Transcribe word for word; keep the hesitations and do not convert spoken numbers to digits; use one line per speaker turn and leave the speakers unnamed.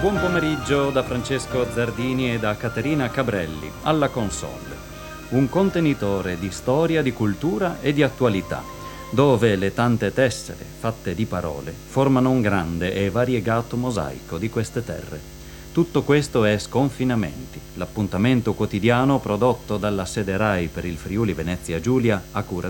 Buon pomeriggio da Francesco Zardini e da Caterina Cabrelli, alla console. Un contenitore di storia, di cultura e di attualità, dove le tante tessere, fatte di parole, formano un grande e variegato mosaico di queste terre. Tutto questo è Sconfinamenti, l'appuntamento quotidiano prodotto dalla sede RAI per il Friuli Venezia Giulia a cura